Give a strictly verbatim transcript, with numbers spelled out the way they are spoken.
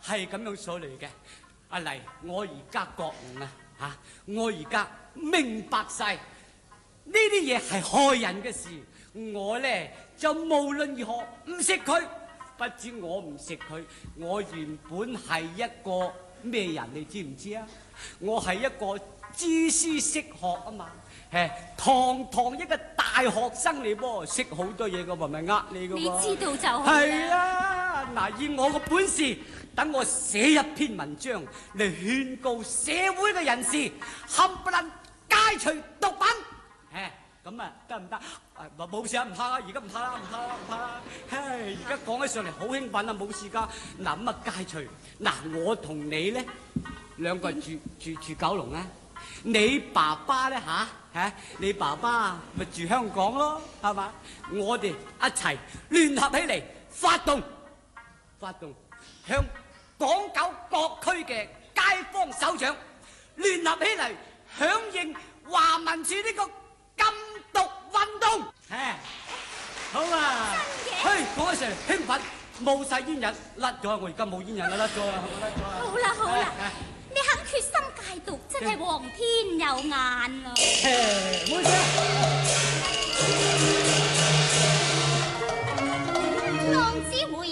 係咁樣所嚟嘅。阿麗，我而家覺悟啊，嚇！我而家明白晒呢啲嘢係害人嘅事。我咧就無論如何唔食佢。不知我唔食佢，我原本係一個咩人？你知唔知啊？我係一個知書識學啊嘛，誒，堂堂一個大學生嚟噃，識好多嘢噶喎，咪呃你噶喎。 你知道就好。 係啊，嗱，以我個本事，等我寫一篇文章嚟勸告社會嘅人士，冚唪唥戒除毒品。誒，咁啊得唔得？誒，冇事啊，唔怕啦，而家唔怕啦，唔怕啦，唔怕啦。唉，而家講起上嚟好興奮啊，冇事噶。嗱咁啊戒除，嗱我同你咧兩個住住住九龍啊。你爸爸咧吓吓，你爸爸咪住香港咯，係嘛？我哋一齊聯合起嚟發動，發動向港九各區嘅街坊首長聯合起嚟響應華民署呢個禁毒運動。誒，好啊！嘿，講起上嚟興奮，冇晒煙癮，甩咗，我而家冇煙癮啦，甩咗啦，甩咗啦。 好啦好啦，你肯決心戒毒，真係皇天有眼啊！ 冇事。 浪子回